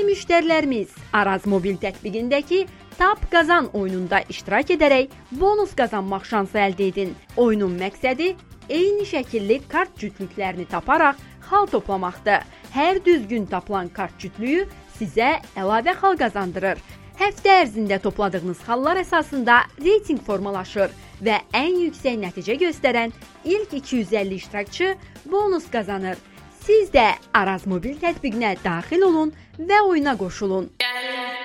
Dəyərli müştərilərimiz, Araz mobil tətbiqindəki Tap Qazan oyununda iştirak edərək bonus qazanmaq şansı əldə edin. Oyunun məqsədi eyni şəkilli kart cütlüklərini taparaq xal toplamaqdır. Hər düzgün tapılan kart cütlüyü sizə əlavə xal qazandırır. Həftə ərzində topladığınız xallar əsasında reyting formalaşır və ən yüksək nəticə göstərən ilk 250 iştirakçı bonus qazanır. Siz də Araz mobil tətbiqinə daxil olun və oyuna qoşulun.